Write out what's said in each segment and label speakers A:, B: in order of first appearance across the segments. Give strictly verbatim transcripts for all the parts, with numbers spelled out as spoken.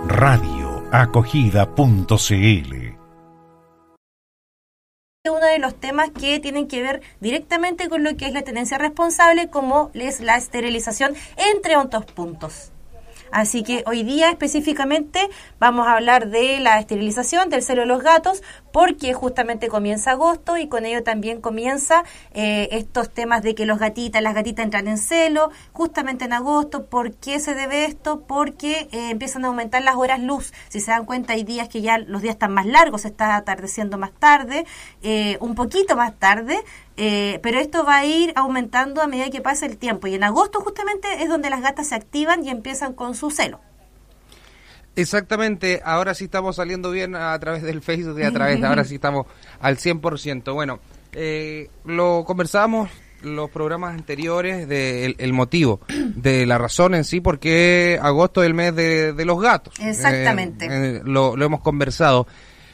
A: radio acogida punto c l.
B: Uno de los temas que tienen que ver directamente con lo que es la tenencia responsable, como es la esterilización, entre otros puntos. Así que hoy día específicamente vamos a hablar de la esterilización del celo de los gatos, porque justamente comienza agosto y con ello también comienza eh, estos temas de que los gatitas, las gatitas entran en celo justamente en agosto. ¿Por qué se debe esto? Porque eh, empiezan a aumentar las horas luz. Si se dan cuenta, hay días que ya los días están más largos, se está atardeciendo más tarde, eh, un poquito más tarde, eh, pero esto va a ir aumentando a medida que pase el tiempo. Y en agosto justamente es donde las gatas se activan y empiezan con su celo.
C: Exactamente, ahora sí estamos saliendo bien a través del Facebook y a través de ahora sí estamos al cien por ciento. Bueno, eh, lo conversábamos los programas anteriores del el motivo, de la razón en sí, porque agosto es el mes de, de los gatos.
B: Exactamente.
C: Eh, eh, lo, lo hemos conversado.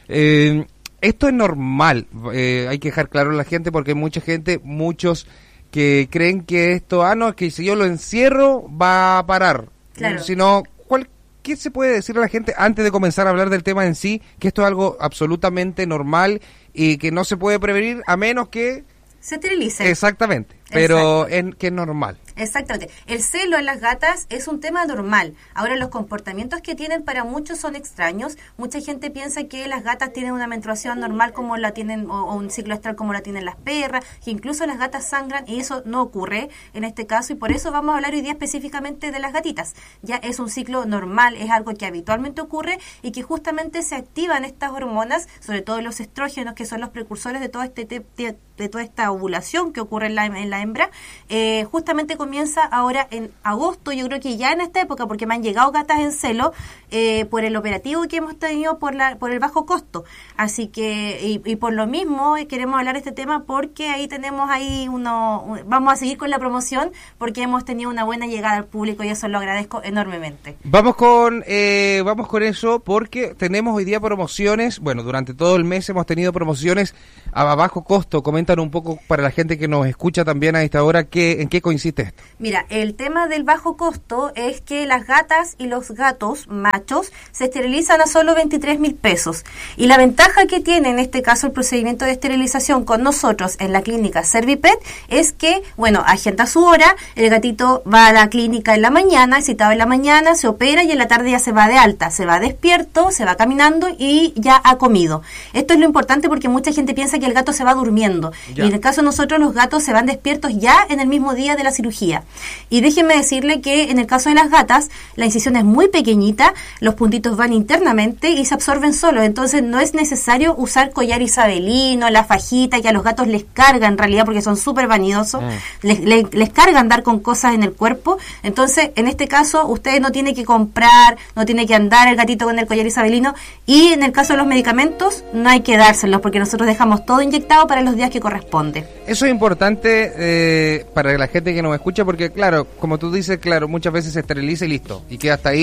C: Eh, esto es normal, eh, hay que dejar claro a la gente, porque hay mucha gente, muchos que creen que esto, ah no, que si yo lo encierro va a parar.
B: Claro.
C: Sino, ¿cuál ¿qué se puede decir a la gente antes de comenzar a hablar del tema en sí? Que esto es algo absolutamente normal y que no se puede prevenir a menos que
B: se esterilicen.
C: Exactamente, pero en, que es normal.
B: Exactamente. El celo en las gatas es un tema normal. Ahora, los comportamientos que tienen para muchos son extraños. Mucha gente piensa que las gatas tienen una menstruación normal como la tienen, o, o un ciclo estral como la tienen las perras, que incluso las gatas sangran, y eso no ocurre en este caso, y por eso vamos a hablar hoy día específicamente de las gatitas. Ya es un ciclo normal, es algo que habitualmente ocurre y que justamente se activan estas hormonas, sobre todo los estrógenos, que son los precursores de todo este te, te, de toda esta ovulación que ocurre en la, en la hembra. Eh, justamente comienza ahora en agosto, yo creo que ya en esta época, porque me han llegado gatas en celo eh, por el operativo que hemos tenido por la por el bajo costo. Así que, y, y por lo mismo eh, queremos hablar de este tema, porque ahí tenemos ahí uno, vamos a seguir con la promoción, porque hemos tenido una buena llegada al público y eso lo agradezco enormemente.
C: Vamos con, eh, vamos con eso, porque tenemos hoy día promociones, bueno, durante todo el mes hemos tenido promociones a bajo costo. Comentan un poco para la gente que nos escucha también a esta hora, ¿qué, ¿en qué consiste esto?
B: Mira, el tema del bajo costo es que las gatas y los gatos machos se esterilizan a solo veintitrés mil pesos. Y la ventaja que tiene en este caso el procedimiento de esterilización con nosotros en la clínica Servipet es que, bueno, agenda su hora, el gatito va a la clínica en la mañana, citado en la mañana, se opera y en la tarde ya se va de alta, se va despierto, se va caminando y ya ha comido. Esto es lo importante, porque mucha gente piensa que el gato se va durmiendo. Ya. Y en el caso de nosotros, los gatos se van despiertos ya en el mismo día de la cirugía. Y déjenme decirle que en el caso de las gatas, la incisión es muy pequeñita, los puntitos van internamente y se absorben solos, entonces no es necesario usar collar isabelino, la fajita, que a los gatos les carga en realidad, porque son súper vanidosos, mm. les, les, les carga andar con cosas en el cuerpo. Entonces, en este caso, usted no tiene que comprar, no tiene que andar el gatito con el collar isabelino, y en el caso de los medicamentos, no hay que dárselos, porque nosotros dejamos todo inyectado para los días que corresponde.
C: Eso es importante eh, para la gente que nos escucha, porque claro, como tú dices, claro, muchas veces se esteriliza y listo, y queda hasta ahí,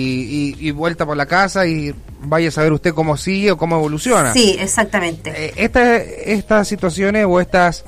C: y, y, y vuelta por la casa, y vaya a saber usted cómo sigue o cómo evoluciona.
B: Sí, exactamente.
C: Eh, esta, estas situaciones o estas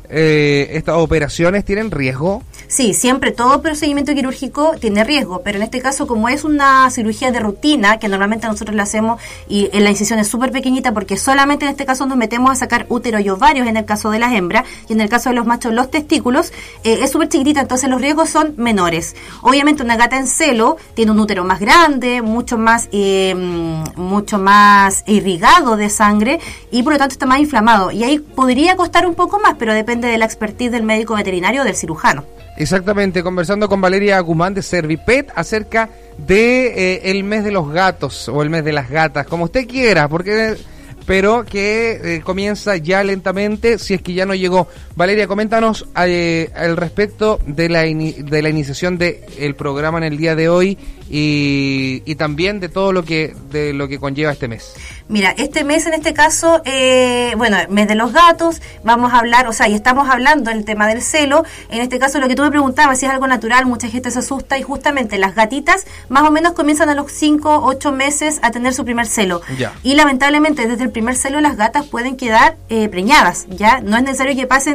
C: eh, estas operaciones tienen riesgo.
B: Sí, siempre todo procedimiento quirúrgico tiene riesgo, pero en este caso, como es una cirugía de rutina, que normalmente nosotros la hacemos y en la incisión es súper pequeñita, porque solamente en este caso nos metemos a sacar útero y ovarios en el caso de las hembras, y en el caso de los machos los testículos, eh, es súper chiquitita, entonces los riesgos son menores. Obviamente una gata en celo tiene un útero más grande, mucho más eh, mucho más irrigado de sangre, y por lo tanto está más inflamado, y ahí podría costar un poco más, pero depende de la expertise del médico veterinario o del cirujano.
C: Exactamente, conversando con Valeria Guzmán de Servipet acerca de eh, el mes de los gatos o el mes de las gatas, como usted quiera, porque pero que eh, comienza ya lentamente, si es que ya no llegó. Valeria, coméntanos eh, al respecto de la ini- de la iniciación de el programa en el día de hoy y, y también de todo lo que de lo que conlleva este mes.
B: Mira, este mes en este caso, eh, bueno, mes de los gatos, vamos a hablar, o sea, y estamos hablando del tema del celo. En este caso, lo que tú me preguntabas, si es algo natural, mucha gente se asusta, y justamente las gatitas más o menos comienzan a los cinco, ocho meses a tener su primer celo.
C: Ya.
B: Y lamentablemente desde el primer celo las gatas pueden quedar eh, preñadas, ¿ya? No es necesario que pasen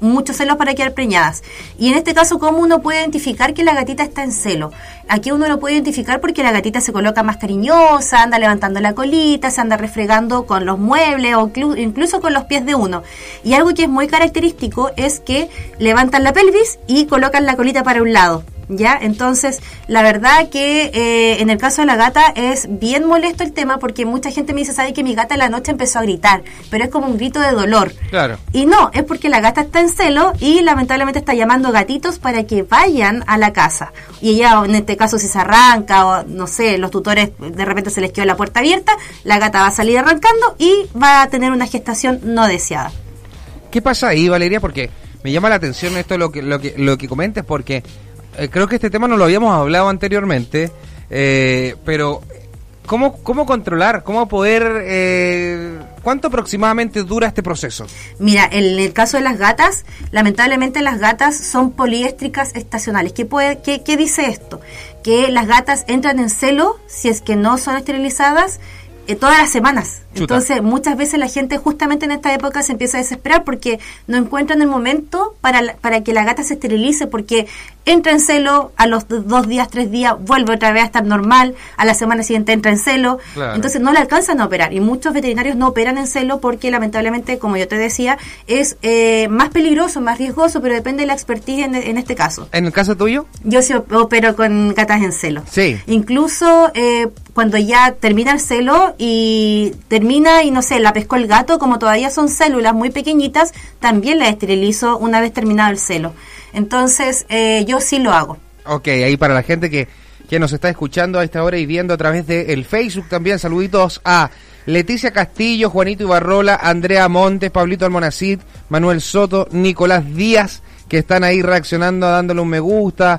B: muchos celos para quedar preñadas. Y en este caso, ¿cómo uno puede identificar que la gatita está en celo? Aquí uno lo puede identificar porque la gatita se coloca más cariñosa, anda levantando la colita, se anda refregando con los muebles o incluso con los pies de uno. Y algo que es muy característico es que levantan la pelvis y colocan la colita para un lado. ¿Ya? Entonces, la verdad que eh, en el caso de la gata es bien molesto el tema porque mucha gente me dice, ¿sabe que mi gata en la noche empezó a gritar? Pero es como un grito de dolor.
C: Claro.
B: Y no, es porque la gata está en celo y lamentablemente está llamando gatitos para que vayan a la casa. Y ella, en este caso, si se arranca o, no sé, los tutores de repente se les quedó la puerta abierta, la gata va a salir arrancando y va a tener una gestación no deseada.
C: ¿Qué pasa ahí, Valeria? Porque me llama la atención esto, lo que, lo que, lo que comentes, porque Eh, creo que este tema no lo habíamos hablado anteriormente, eh, pero ¿cómo, cómo controlar, cómo poder, eh, cuánto aproximadamente dura este proceso?
B: Mira, en el caso de las gatas, lamentablemente las gatas son poliéstricas estacionales. ¿Qué, puede, qué, qué dice esto? Que las gatas entran en celo, si es que no son esterilizadas, Eh, todas las semanas. Chuta. Entonces muchas veces la gente justamente en esta época se empieza a desesperar porque no encuentran el momento para, la, para que la gata se esterilice, porque entra en celo, a los dos días, tres días vuelve otra vez a estar normal, a la semana siguiente entra en celo, claro. Entonces no la alcanzan a operar y muchos veterinarios no operan en celo porque lamentablemente, como yo te decía, es eh, más peligroso, más riesgoso, pero depende de la expertise en, en este caso.
C: ¿En el caso tuyo?
B: Yo sí opero con gatas en celo.
C: Sí.
B: Incluso eh, cuando ya termina el celo y termina y no sé, la pescó el gato, como todavía son células muy pequeñitas, también la esterilizo una vez terminado el celo. Entonces eh, yo sí lo hago.
C: Ok, ahí para la gente que, que nos está escuchando a esta hora y viendo a través del Facebook también, saluditos a Leticia Castillo, Juanito Ibarrola, Andrea Montes, Pablito Almonacid, Manuel Soto, Nicolás Díaz, que están ahí reaccionando, dándole un me gusta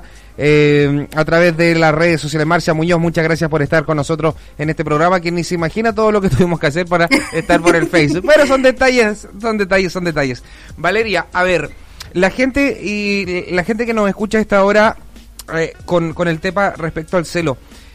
C: eh, a través de las redes sociales. Marcia Muñoz, muchas gracias por estar con nosotros en este programa, que ni se imagina todo lo que tuvimos que hacer para estar por el Facebook, pero son detalles, son detalles, son detalles. Valeria, a ver, la gente y la gente que nos escucha a esta hora eh, con, con el tema respecto al celo,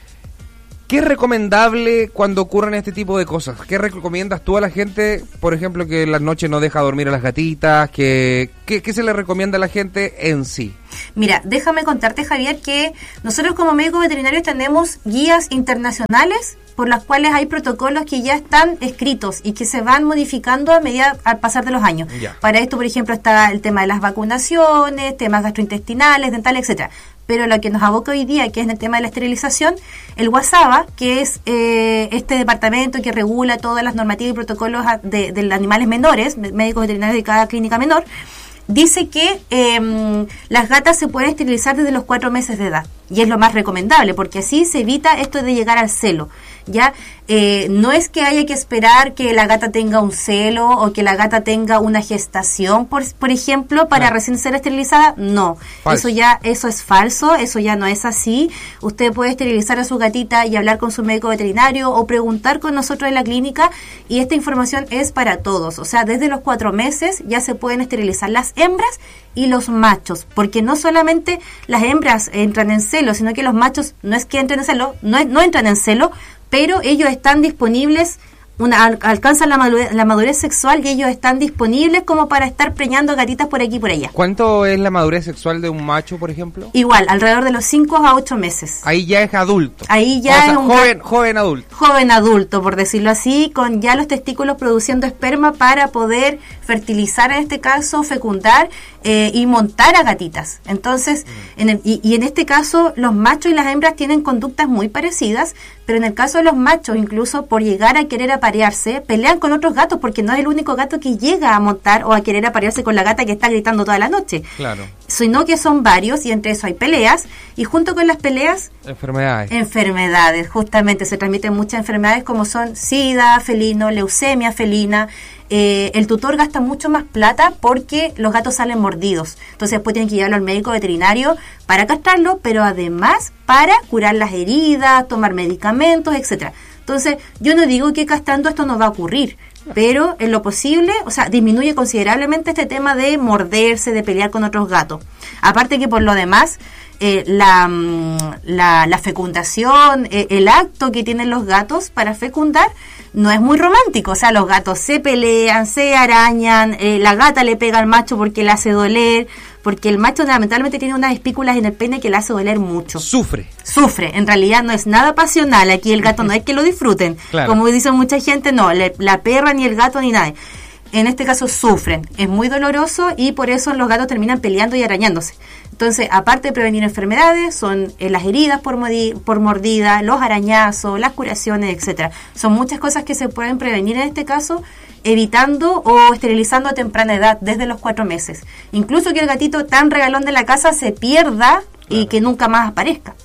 C: ¿qué es recomendable cuando ocurren este tipo de cosas? ¿Qué recomiendas tú a la gente, por ejemplo, que en las noches no deja dormir a las gatitas? ¿Qué, qué, qué se le recomienda a la gente en sí?
B: Mira, déjame contarte, Javier, que nosotros como médicos veterinarios tenemos guías internacionales por las cuales hay protocolos que ya están escritos y que se van modificando a medida al pasar de los años. Ya. Para esto, por ejemplo, está el tema de las vacunaciones, temas gastrointestinales, dentales, etcétera. Pero lo que nos aboca hoy día, que es el tema de la esterilización, el WASABA, que es eh, este departamento que regula todas las normativas y protocolos de, de los animales menores, médicos veterinarios de cada clínica menor, dice que eh, las gatas se pueden esterilizar desde los cuatro meses de edad. Y es lo más recomendable, porque así se evita esto de llegar al celo. Ya eh, no es que haya que esperar que la gata tenga un celo o que la gata tenga una gestación, por, por ejemplo, para no. recién ser esterilizada. No, falso. eso ya eso es falso, eso ya no es así. Usted puede esterilizar a su gatita y hablar con su médico veterinario o preguntar con nosotros en la clínica, y esta información es para todos. O sea, desde los cuatro meses ya se pueden esterilizar las hembras y los machos, porque no solamente las hembras entran en celo, sino que los machos no es que entren en celo, no, es, no entran en celo, pero ellos están disponibles, una, alcanzan la madurez, la madurez sexual y ellos están disponibles como para estar preñando gatitas por aquí y por allá.
C: ¿Cuánto es la madurez sexual de un macho, por ejemplo?
B: Igual, alrededor de los cinco a ocho meses.
C: Ahí ya es adulto.
B: Ahí ya
C: o sea,
B: es un
C: joven, joven adulto.
B: Joven adulto, por decirlo así, con ya los testículos produciendo esperma para poder fertilizar, en este caso, fecundar eh, y montar a gatitas. Entonces, mm. en el, y, y en este caso, los machos y las hembras tienen conductas muy parecidas, pero en el caso de los machos, incluso por llegar a querer aparearse, pelean con otros gatos, porque no es el único gato que llega a montar o a querer aparearse con la gata que está gritando toda la noche.
C: Claro.
B: Sino que son varios, y entre eso hay peleas, y junto con las peleas...
C: Enfermedades.
B: Enfermedades, justamente, se transmiten muchas enfermedades como son sida felino, leucemia felina. Eh, el tutor gasta mucho más plata porque los gatos salen mordidos. Entonces después tienen que llevarlo al médico veterinario para castrarlo, pero además para curar las heridas, tomar medicamentos, etcétera. Entonces, yo no digo que castrando esto no va a ocurrir, pero en lo posible, o sea, disminuye considerablemente este tema de morderse, de pelear con otros gatos. Aparte que por lo demás, eh, la, la, la fecundación, eh, el acto que tienen los gatos para fecundar no es muy romántico. O sea, los gatos se pelean, se arañan, eh, la gata le pega al macho porque le hace doler, porque el macho lamentablemente tiene unas espículas en el pene que le hace doler mucho.
C: Sufre.
B: Sufre. En realidad no es nada pasional. Aquí el gato no es que lo disfruten. Claro. Como dice mucha gente, no, le, la perra ni el gato ni nada. En este caso sufren. Es muy doloroso y por eso los gatos terminan peleando y arañándose. Entonces, aparte de prevenir enfermedades, son eh, las heridas por, modi- por mordida, los arañazos, las curaciones, etcétera. Son muchas cosas que se pueden prevenir en este caso, evitando o esterilizando a temprana edad, desde los cuatro meses. Incluso que el gatito tan regalón de la casa se pierda y claro, que nunca más aparezca.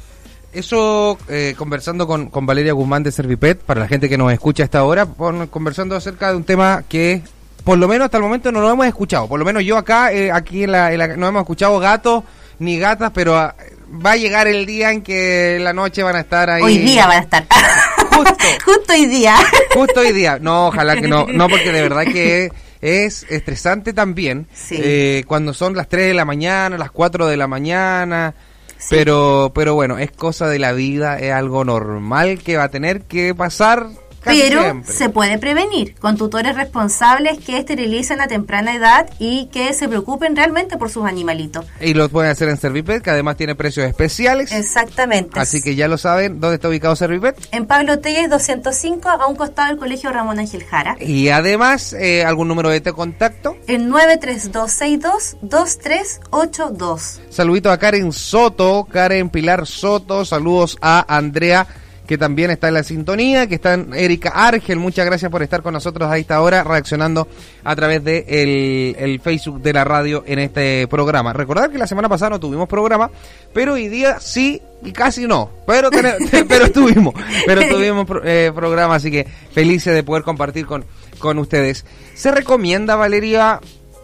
C: Eso, eh, conversando con, con Valeria Guzmán de Servipet, para la gente que nos escucha a esta hora, por, conversando acerca de un tema que por lo menos hasta el momento no lo hemos escuchado. Por lo menos yo acá, eh, aquí en la, en la, no hemos escuchado gatos ni gatas, pero a, va a llegar el día en que la noche van a estar ahí.
B: Hoy día van a estar.
C: Justo.
B: Justo hoy día.
C: Justo hoy día. No, ojalá que no. No, porque de verdad que es estresante también. Sí. Eh, cuando son las tres de la mañana, las cuatro de la mañana. Sí. Pero, pero bueno, es cosa de la vida, es algo normal que va a tener que pasar.
B: Pero
C: siempre
B: se puede prevenir con tutores responsables que esterilicen a temprana edad y que se preocupen realmente por sus animalitos.
C: Y lo pueden hacer en Servipet, que además tiene precios especiales.
B: Exactamente.
C: Así que ya lo saben. ¿Dónde está ubicado Servipet?
B: En Pablo Tellez doscientos cinco, a un costado del Colegio Ramón Ángel Jara.
C: Y además, eh, ¿algún número de contacto?
B: El nueve tres dos seis dos, dos tres ocho dos.
C: Saludito a Karen Soto, Karen Pilar Soto. Saludos a Andrea, que también está en la sintonía, que está en Erika Argel. Muchas gracias por estar con nosotros a esta hora, reaccionando a través de el, el Facebook de la radio en este programa. Recordar que la semana pasada no tuvimos programa, pero hoy día sí y casi no, pero ten, pero tuvimos, pero tuvimos eh, programa, así que felices de poder compartir con, con ustedes. ¿Se recomienda, Valeria,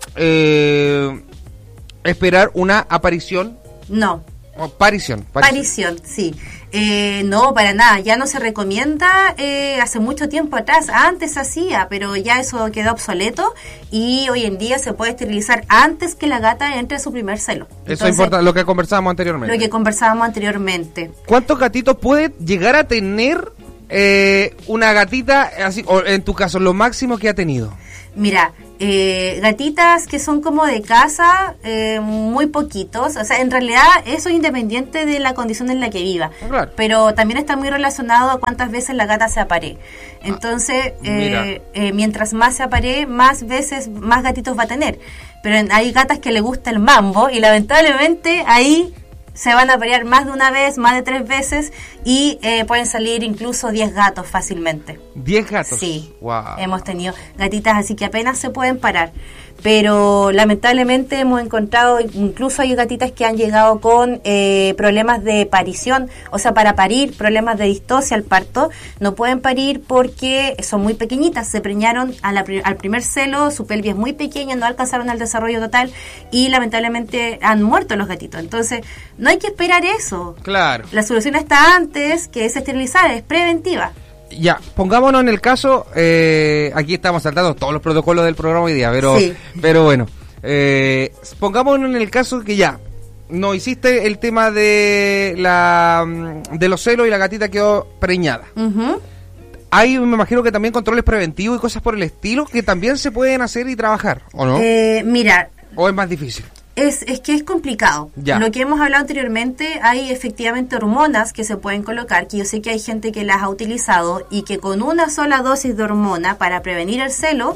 C: eh, esperar una aparición?
B: No.
C: O aparición,
B: aparición. Aparición, sí. Eh, no, para nada, ya no se recomienda. Eh, hace mucho tiempo atrás, antes hacía, pero ya eso quedó obsoleto y hoy en día se puede esterilizar antes que la gata entre a su primer celo.
C: Entonces, eso importa, lo que conversábamos anteriormente.
B: Lo que conversábamos anteriormente.
C: ¿Cuántos gatitos puede llegar a tener eh, una gatita, así, o en tu caso, lo máximo que ha tenido?
B: Mira, eh, gatitas que son como de casa, eh, muy poquitos. O sea, en realidad eso es independiente de la condición en la que viva. Claro. Pero también está muy relacionado a cuántas veces la gata se apare. Entonces, ah, eh, eh, mientras más se apare, más veces, más gatitos va a tener. Pero en, hay gatas que le gusta el mambo y lamentablemente ahí se van a aparear más de una vez, más de tres veces y eh, pueden salir incluso diez gatos fácilmente.
C: ¿diez gatos?
B: Sí,
C: wow.
B: Hemos tenido gatitas así que apenas se pueden parar. Pero lamentablemente hemos encontrado, incluso hay gatitas que han llegado con eh, problemas de parición, o sea, para parir, problemas de distocia al parto. No pueden parir porque son muy pequeñitas, se preñaron a la, al primer celo, su pelvis es muy pequeña, no alcanzaron el desarrollo total y lamentablemente han muerto los gatitos. Entonces, no hay que esperar eso.
C: Claro.
B: La solución está antes, que es esterilizar, es preventiva.
C: Ya, pongámonos en el caso, eh, aquí estamos saltando todos los protocolos del programa hoy día, pero, sí. pero bueno, eh, pongámonos en el caso que ya, no hiciste el tema de la de los celos y la gatita quedó preñada. Uh-huh. Hay, me imagino que también controles preventivos y cosas por el estilo que también se pueden hacer y trabajar, ¿o no?
B: Eh, mira.
C: ¿O es más difícil?
B: Es, es que es complicado. Ya. Lo que hemos hablado anteriormente, hay efectivamente hormonas que se pueden colocar, que yo sé que hay gente que las ha utilizado y que con una sola dosis de hormona para prevenir el celo,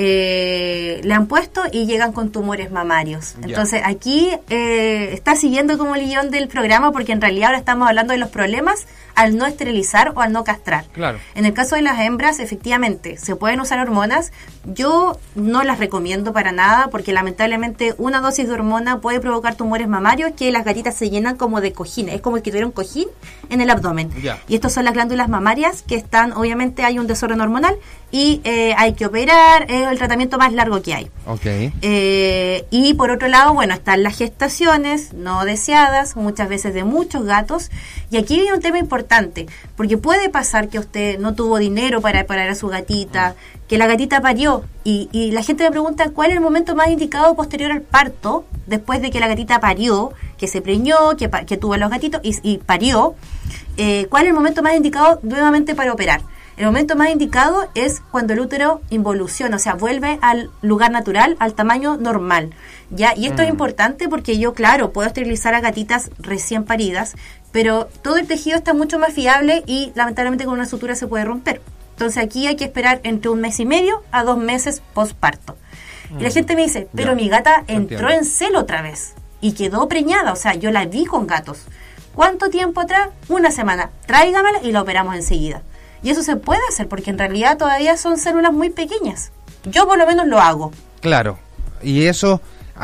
B: eh, le han puesto y llegan con tumores mamarios. Ya. Entonces aquí eh, está siguiendo como el guión del programa porque en realidad ahora estamos hablando de los problemas al no esterilizar o al no castrar.
C: Claro.
B: En el caso de las hembras, efectivamente, se pueden usar hormonas. Yo no las recomiendo para nada porque lamentablemente una dosis de hormona puede provocar tumores mamarios que las gatitas se llenan como de cojines. Es como que tuviera un cojín en el abdomen.
C: Ya.
B: Y estas son las glándulas mamarias que están, obviamente hay un desorden hormonal y eh, hay que operar, es el tratamiento más largo que hay.
C: Okay.
B: Eh, y por otro lado, bueno, están las gestaciones no deseadas, muchas veces de muchos gatos. Y aquí hay un tema importante importante, porque puede pasar que usted no tuvo dinero para parar a su gatita, que la gatita parió, y, y la gente me pregunta cuál es el momento más indicado posterior al parto, después de que la gatita parió, que se preñó, que, que tuvo los gatitos y, y parió, eh, cuál es el momento más indicado nuevamente para operar. El momento más indicado es cuando el útero involuciona, o sea, vuelve al lugar natural, al tamaño normal, ¿ya? Y esto mm. es importante porque yo, claro, puedo esterilizar a gatitas recién paridas, pero todo el tejido está mucho más fiable y lamentablemente con una sutura se puede romper. Entonces aquí hay que esperar entre un mes y medio a dos meses postparto. Mm. Y la gente me dice, pero ya, mi gata entró entiendo. en celo otra vez y quedó preñada, o sea, yo la vi con gatos. ¿Cuánto tiempo atrás? Una semana. Tráigamela y la operamos enseguida. Y eso se puede hacer porque en realidad todavía son células muy pequeñas. Yo por lo menos lo hago.
C: Claro. Y eso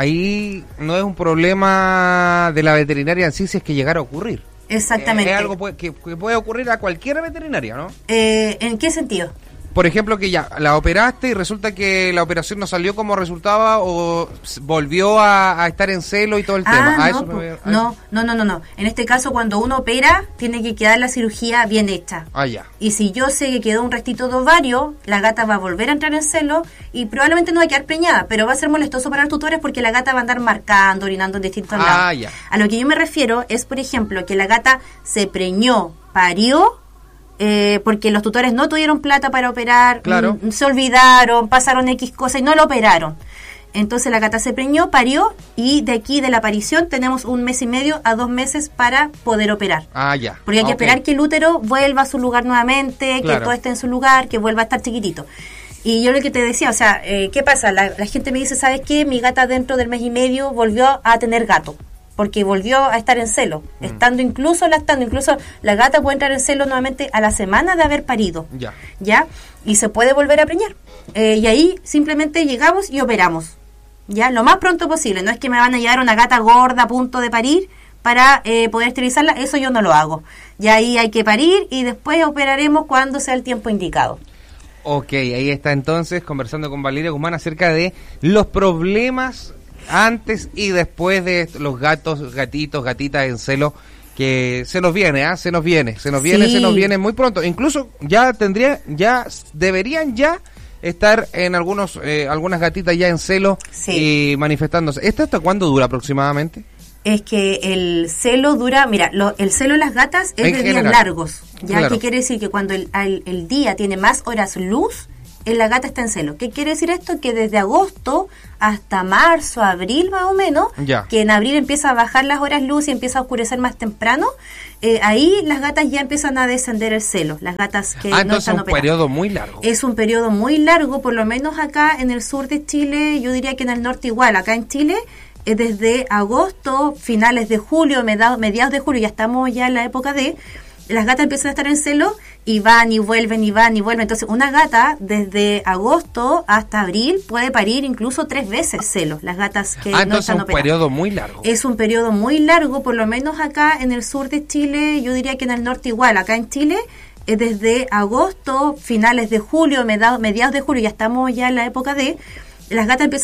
C: ahí no es un problema de la veterinaria en sí si es que llegara a ocurrir.
B: Exactamente.
C: Eh, es algo que, que puede ocurrir a cualquier veterinaria, ¿no?
B: Eh, ¿En qué sentido?
C: Por ejemplo, que ya la operaste y resulta que la operación no salió como resultaba o volvió a, a estar en celo y todo el
B: ah,
C: tema.
B: No,
C: ¿A eso
B: pues,
C: me, a
B: no,
C: eso?
B: no, no, no, no. En este caso, cuando uno opera, tiene que quedar la cirugía bien hecha.
C: Ah, ya.
B: Y si yo sé que quedó un restito de ovario, la gata va a volver a entrar en celo y probablemente no va a quedar preñada, pero va a ser molestoso para los tutores porque la gata va a andar marcando, orinando en distintos
C: ah,
B: lados.
C: Ya.
B: A lo que yo me refiero es, por ejemplo, que la gata se preñó, parió, Eh, porque los tutores no tuvieron plata para operar,
C: claro.
B: m- se olvidaron, pasaron X cosas y no lo operaron. Entonces la gata se preñó, parió y de aquí de la aparición tenemos un mes y medio a dos meses para poder operar.
C: Ah, ya.
B: Porque hay que
C: okay.
B: esperar que el útero vuelva a su lugar nuevamente,
C: claro.
B: que todo esté en su lugar, que vuelva a estar chiquitito. Y yo lo que te decía, o sea, eh, ¿qué pasa? La, la gente me dice, ¿sabes qué? Mi gata dentro del mes y medio volvió a tener gato. Porque volvió a estar en celo, mm. estando incluso lactando, incluso la gata puede entrar en celo nuevamente a la semana de haber parido,
C: ya,
B: ya, y se puede volver a preñar, eh, y ahí simplemente llegamos y operamos, ya, lo más pronto posible. No es que me van a llevar una gata gorda a punto de parir para eh, poder esterilizarla, eso yo no lo hago, ya ahí hay que parir y después operaremos cuando sea el tiempo indicado.
C: Ok, ahí está entonces conversando con Valeria Guzmán acerca de los problemas antes y después de los gatos, gatitos, gatitas en celo, que se nos viene, ¿ah? ¿eh? Se nos viene, se nos viene,
B: sí.
C: se nos viene muy pronto. Incluso ya tendría, ya deberían ya estar en algunos, eh, algunas gatitas ya en celo
B: sí.
C: y manifestándose. ¿Esto hasta cuándo dura aproximadamente?
B: Es que el celo dura, mira, lo, el celo de las gatas es
C: en
B: de
C: general.
B: días largos, ya
C: claro.
B: que quiere decir que cuando el, el, el día tiene más horas luz, la gata está en celo. ¿Qué quiere decir esto? Que desde agosto hasta marzo, abril más o menos,
C: ya.
B: que en abril empieza a bajar las horas luz y empieza a oscurecer más temprano, eh, ahí las gatas ya empiezan a descender el celo, las gatas que
C: ah,
B: no están operadas.
C: entonces es un periodo muy largo.
B: Es un periodo muy largo, por lo menos acá en el sur de Chile, yo diría que en el norte igual, acá en Chile, eh, desde agosto, finales de julio, mediados, mediados de julio, ya estamos ya en la época de... las gatas empiezan a estar en celo y van y vuelven y van y vuelven. Entonces una gata desde agosto hasta abril puede parir incluso tres veces celo, las gatas que
C: ah,
B: no están operadas.
C: Ah, entonces es un periodo muy largo.
B: Es un periodo muy largo, por lo menos acá en el sur de Chile, yo diría que en el norte igual, acá en Chile, eh, desde agosto, finales de julio, mediados, mediados de julio, ya estamos ya en la época de... las gatas empiezan